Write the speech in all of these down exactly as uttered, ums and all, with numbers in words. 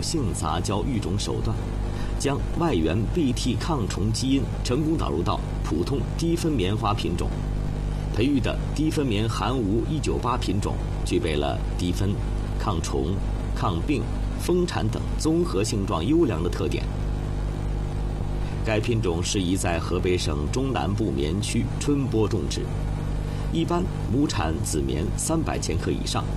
性杂交育种手段，将外源 B T 抗虫基因成功导入到普通低分棉花品种。培育的低分棉含无一九八品种具备了低分、抗虫、抗病、丰产等综合性状优良的特点。该品种适宜在河北省中南部棉区春播种植，一般亩产子棉三百千克以上。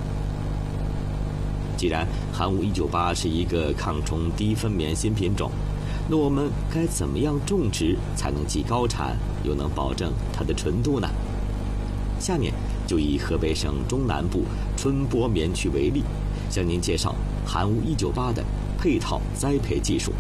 既然含无一九八是一个抗虫低分棉新品种，那我们该怎么样种植才能既高产又能保证它的纯度呢？下面就以河北省中南部春播棉区为例，向您介绍含无一九八的配套栽培技术。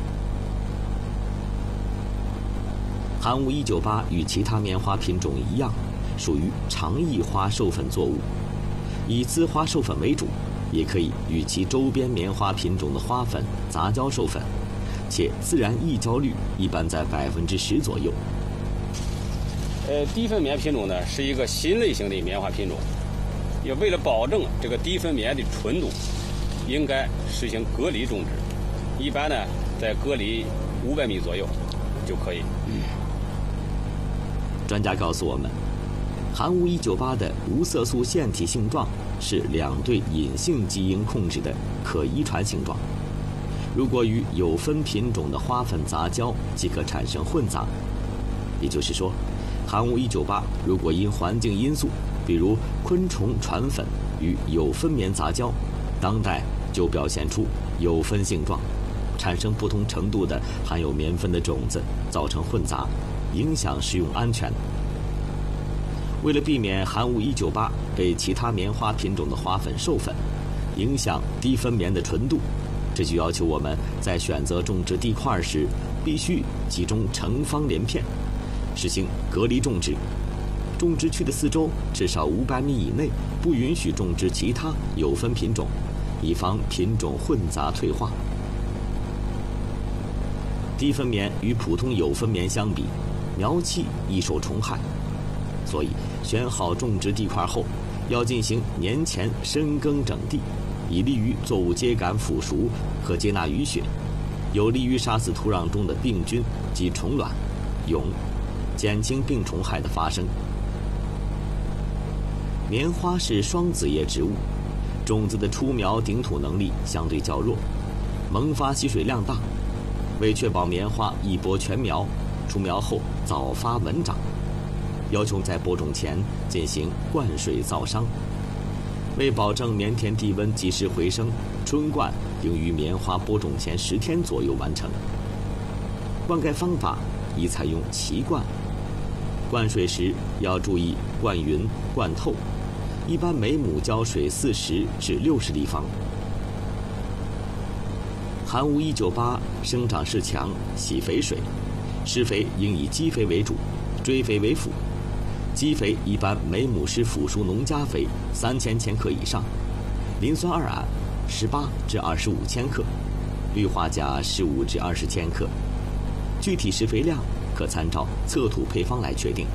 含无一九八与其他棉花品种一样，属于长异花授粉作物，以滋花授粉为主，也可以与其周边棉花品种的花粉杂交授粉，且自然异交率一般在百分之十左右。 呃，低分棉品种呢是一个新类型的棉花品种，也为了保证这个低分棉的纯度，应该实行隔离种植，一般呢在隔离五百米左右就可以。嗯专家告诉我们，含无一九八的无色素腺体性状是两对隐性基因控制的可遗传性状，如果与有分品种的花粉杂交，即可产生混杂。也就是说，含无一九八如果因环境因素，比如昆虫传粉与有分棉杂交，当代就表现出有分性状，产生不同程度的含有棉分的种子，造成混杂，影响食用安全。为了避免含无一九八被其他棉花品种的花粉授粉，影响低分棉的纯度，这就要求我们在选择种植地块时，必须集中成方连片，实行隔离种植。种植区的四周至少五百米以内不允许种植其他有分品种，以防品种混杂退化。低分棉与普通有分棉相比，苗期易受虫害，所以选好种植地块后，要进行年前深耕整地，以利于作物秸秆腐熟和接纳雨雪，有利于杀死土壤中的病菌及虫卵、蛹，减轻病虫害的发生。棉花是双子叶植物，种子的出苗顶土能力相对较弱，萌发吸水量大。为确保棉花一播全苗，出苗后早发稳长，要求在播种前进行灌水造墒。为保证棉田地温及时回升，春灌应于棉花播种前十天左右完成。灌溉方法宜采用齐灌，灌水时要注意灌匀、灌透，一般每亩浇水四十至六十立方。含无一九八生长势强，喜肥水，施肥应以基肥为主，追肥为辅。基肥一般每亩施腐熟农家肥三千千克以上，磷酸二铵十八至二十五千克，氯化钾十五至二十千克。具体施肥量可参照测土配方来确定。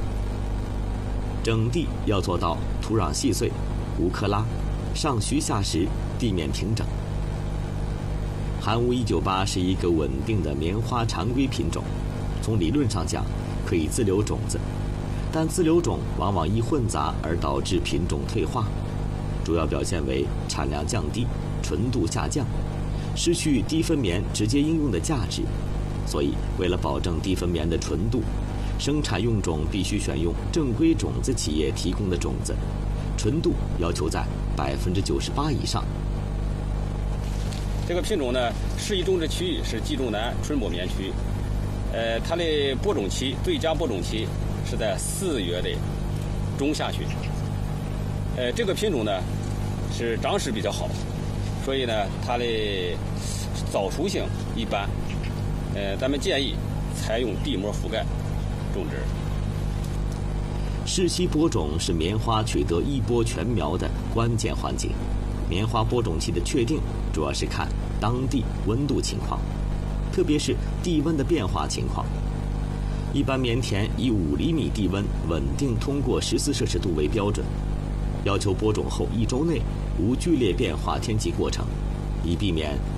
整地要做到土壤细碎，无克拉，上徐下实，地面平整。含无一九八是一个稳定的棉花常规品种，从理论上讲可以自留种子，但自留种往往易混杂而导致品种退化，主要表现为产量降低、纯度下降，失去低分棉直接应用的价值。所以为了保证低分棉的纯度，生产用种必须选用正规种子企业提供的种子，纯度要求在百分之九十八以上。 这个品种呢，适宜种植区域是冀中南春播棉区，呃，它的播种期最佳播种期是在四月的中下旬。呃，这个品种呢是长势比较好，所以呢它的早熟性一般，呃，咱们建议采用地膜覆盖种植。 适期播种是棉花取得一播全苗的关键环节。棉花播种期的确定主要是看当地温度情况，特别是地温的变化情况。一般棉田以五厘米地温稳定通过十四摄氏度为标准，要求播种后一周内无剧烈变化天气过程，以避免